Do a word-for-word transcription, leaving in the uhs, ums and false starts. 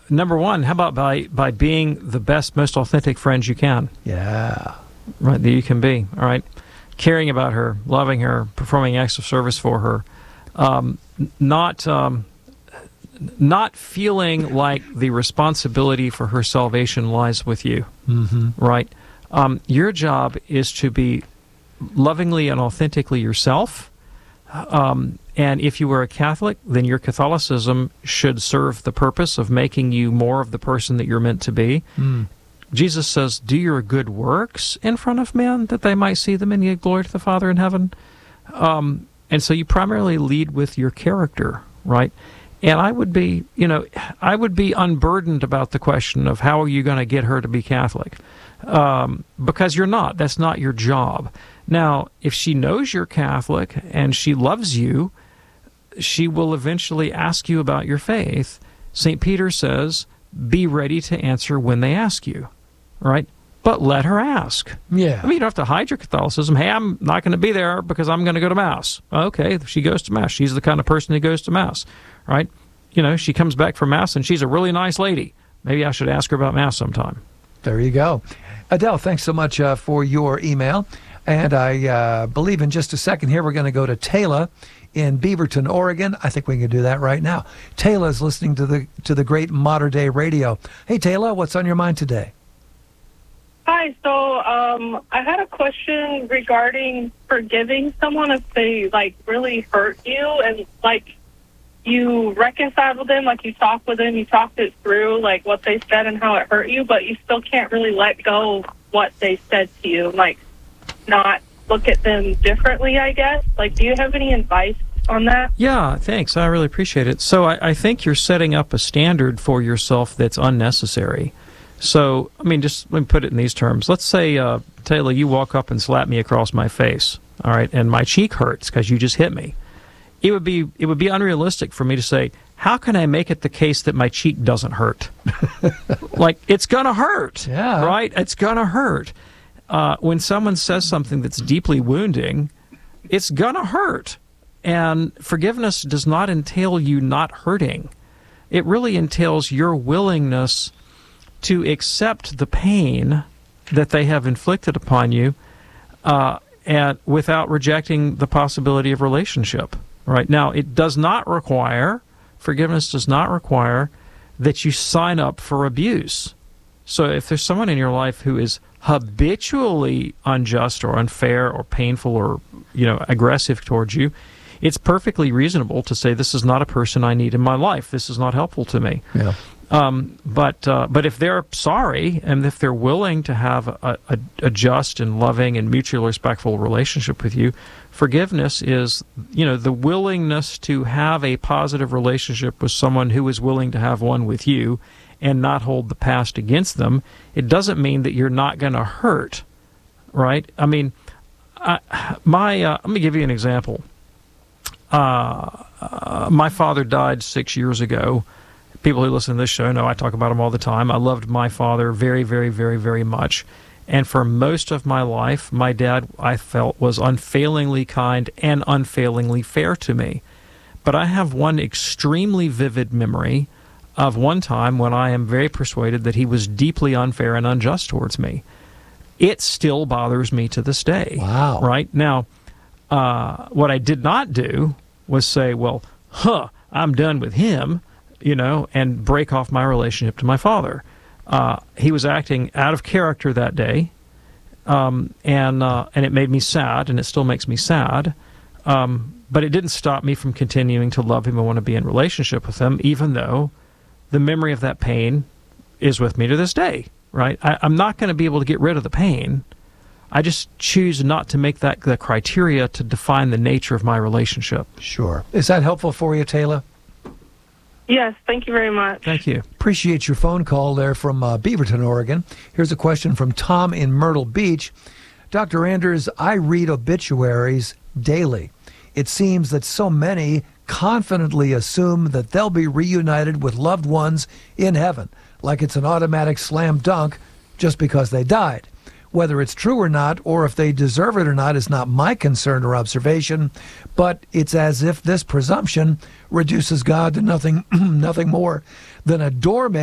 number one, how about by, by being the best, most authentic friends you can? Yeah. Right, that you can be, all right? Caring about her, loving her, performing acts of service for her, um, not um, not feeling like the responsibility for her salvation lies with you, Mm-hmm. right? Um, your job is to be lovingly and authentically yourself, um, and if you were a Catholic, then your Catholicism should serve the purpose of making you more of the person that you're meant to be. Mm. Jesus says, do your good works in front of men, that they might see them and give glory to the Father in heaven. Um, and so you primarily lead with your character, right? And I would be, you know, I would be unburdened about the question of how are you going to get her to be Catholic? Um, because you're not. That's not your job. Now, if she knows you're Catholic and she loves you, she will eventually ask you about your faith. Saint Peter says, be ready to answer when they ask you. Right? But let her ask. Yeah. I mean, you don't have to hide your Catholicism. Hey, I'm not going to be there because I'm going to go to Mass. Okay, she goes to Mass. She's the kind of person who goes to Mass. Right? You know, she comes back from Mass and she's a really nice lady. Maybe I should ask her about Mass sometime. There you go. Adele, thanks so much uh, for your email. And I uh, believe in just a second here we're going to go to Taylor in Beaverton, Oregon. I think we can do that right now. Taylor's listening to the to the great Modern Day Radio. Hey, Taylor, what's on your mind today? Hi, so um, I had a question regarding forgiving someone if they, like, really hurt you and, like, you reconciled with them, like you talked with them, you talked it through, like what they said and how it hurt you, but you still can't really let go of what they said to you, like not look at them differently, I guess. Like, do you have any advice on that? Yeah, thanks. I really appreciate it. So I, I think you're setting up a standard for yourself that's unnecessary. So, I mean, just let me put it in these terms. Let's say, uh, Taylor, you walk up and slap me across my face, all right, and my cheek hurts because you just hit me. It would be it would be unrealistic for me to say, how can I make it the case that my cheek doesn't hurt? Like, it's going to hurt, Yeah. right? It's going to hurt. Uh, when someone says something that's deeply wounding, it's going to hurt. And forgiveness does not entail you not hurting. It really entails your willingness to accept the pain that they have inflicted upon you uh, and without rejecting the possibility of relationship. Right now, it does not require, forgiveness does not require that you sign up for abuse. So if there's someone in your life who is habitually unjust or unfair or painful or, you know, aggressive towards you, it's perfectly reasonable to say, this is not a person I need in my life. This is not helpful to me. Yeah. Um, but uh, but if they're sorry and if they're willing to have a, a, a just and loving and mutually respectful relationship with you, forgiveness is, you know, the willingness to have a positive relationship with someone who is willing to have one with you and not hold the past against them. It doesn't mean that you're not going to hurt, right? I mean, I, my uh, let me give you an example. Uh, uh, my father died six years ago. People who listen to this show know I talk about him all the time. I loved my father very, very, very, very much. And for most of my life, my dad, I felt, was unfailingly kind and unfailingly fair to me. But I have one extremely vivid memory of one time when I am very persuaded that he was deeply unfair and unjust towards me. It still bothers me to this day. Wow. Right? Now, uh, what I did not do was say, well, huh, I'm done with him, you know, and break off my relationship to my father. Uh, he was acting out of character that day, um, and uh, and it made me sad, and it still makes me sad. Um, but it didn't stop me from continuing to love him and want to be in relationship with him, even though the memory of that pain is with me to this day, right? I, I'm not going to be able to get rid of the pain. I just choose not to make that the criteria to define the nature of my relationship. Sure. Is that helpful for you, Taylor? Yes, thank you very much. Thank you. Appreciate your phone call there from uh, Beaverton, Oregon. Here's a question from Tom in Myrtle Beach. Doctor Anders, I read obituaries daily. It seems that so many confidently assume that they'll be reunited with loved ones in heaven, like it's an automatic slam dunk just because they died. Whether it's true or not, or if they deserve it or not, is not my concern or observation, but it's as if this presumption reduces God to nothing, nothing more than a doormat